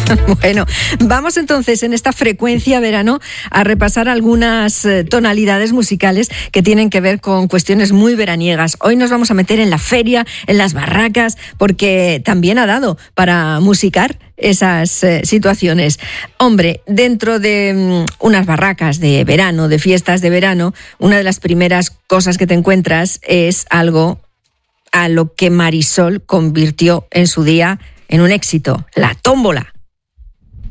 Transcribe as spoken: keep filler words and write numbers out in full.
Bueno, vamos entonces en esta frecuencia verano a repasar algunas eh, tonalidades musicales que tienen que ver con cuestiones muy veraniegas. Hoy nos vamos a meter en la feria, en las barracas, porque también ha dado para musicar esas eh, situaciones. Hombre, dentro de um, unas barracas de verano, de fiestas de verano, una de las primeras cosas que te encuentras es algo a lo que Marisol convirtió en su día en un éxito, la tómbola.